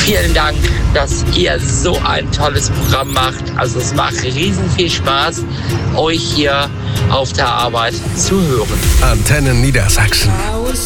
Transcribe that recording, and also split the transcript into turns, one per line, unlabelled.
vielen Dank, dass ihr so ein tolles Programm macht. Also es macht riesen viel Spaß, euch hier auf der Arbeit zu hören.
Antenne Niedersachsen.